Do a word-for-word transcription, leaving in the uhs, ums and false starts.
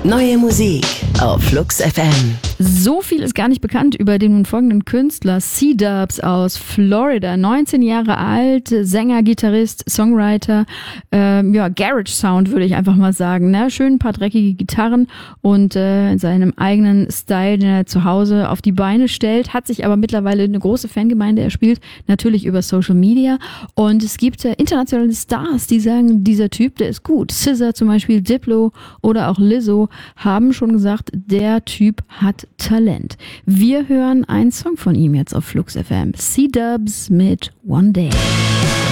Neue Musik auf Flux F M. So viel ist gar nicht bekannt über den nun folgenden Künstler. C-Dubs aus Florida, neunzehn Jahre alt, Sänger, Gitarrist, Songwriter, ähm, ja, Garage Sound würde ich einfach mal sagen, ne? Schön ein paar dreckige Gitarren und äh, in seinem eigenen Style, den er zu Hause auf die Beine stellt, hat sich aber mittlerweile eine große Fangemeinde erspielt, natürlich über Social Media, und es gibt äh, internationale Stars, die sagen, dieser Typ, der ist gut. S Z A zum Beispiel, Diplo oder auch Lizzo haben schon gesagt, der Typ hat Talent. Wir hören einen Song von ihm jetzt auf Flux F M. C-Dubs mit One Day.